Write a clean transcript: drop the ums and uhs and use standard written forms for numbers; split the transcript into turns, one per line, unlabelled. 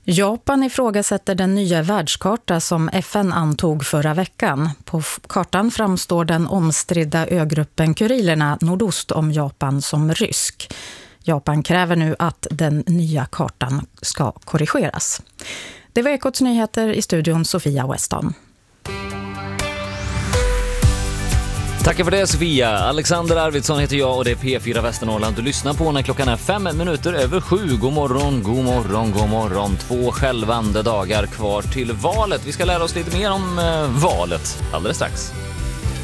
Japan ifrågasätter den nya världskarta som FN antog förra veckan. På kartan framstår den omstridda ögruppen Kurilerna nordost om Japan som rysk. Japan kräver nu att den nya kartan ska korrigeras. Det var Ekots nyheter, i studion Sofia Weston.
Tack för det, Sofia. Alexander Arvidsson heter jag och det är P4 Västernorrland. Du lyssnar på när klockan är 7:05. God morgon, god morgon, god morgon. 2 skälvande dagar kvar till valet. Vi ska lära oss lite mer om valet alldeles strax.